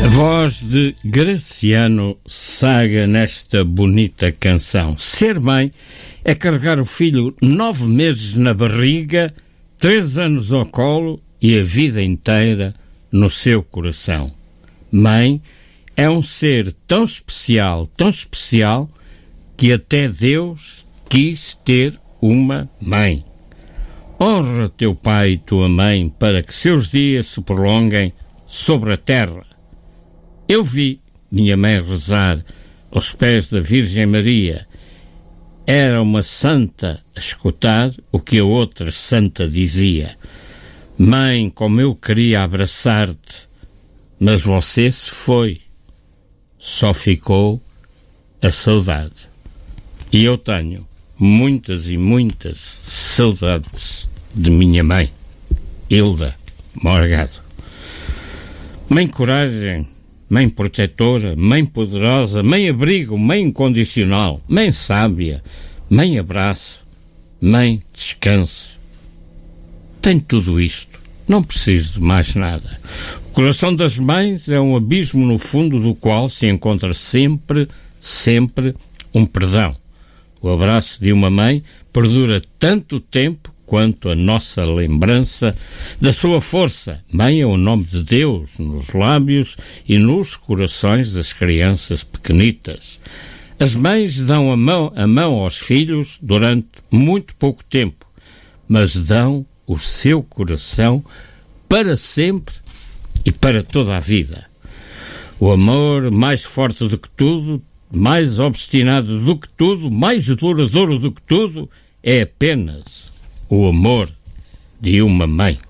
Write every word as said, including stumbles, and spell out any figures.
A voz de Graciano Saga nesta bonita canção. Ser mãe é carregar o filho nove meses na barriga, três anos ao colo e a vida inteira no seu coração. Mãe é um ser tão especial, tão especial, que até Deus quis ter uma mãe. Honra teu pai e tua mãe para que seus dias se prolonguem sobre a terra. Eu vi minha mãe rezar aos pés da Virgem Maria. Era uma santa a escutar o que a outra santa dizia. Mãe, como eu queria abraçar-te, mas você se foi. Só ficou a saudade. E eu tenho muitas e muitas saudades de minha mãe, Hilda Morgado. Mãe coragem, mãe protetora, mãe poderosa, mãe abrigo, mãe incondicional, mãe sábia, mãe abraço, mãe descanso. Tenho tudo isto, não preciso de mais nada. O coração das mães é um abismo no fundo do qual se encontra sempre, sempre um perdão. O abraço de uma mãe perdura tanto tempo quanto a nossa lembrança da sua força. Mãe é o nome de Deus nos lábios e nos corações das crianças pequenitas. As mães dão a mão, a mão aos filhos durante muito pouco tempo, mas dão o seu coração para sempre e para toda a vida. O amor, mais forte do que tudo, mais obstinado do que tudo, mais duradouro do que tudo, é apenas o amor de uma mãe.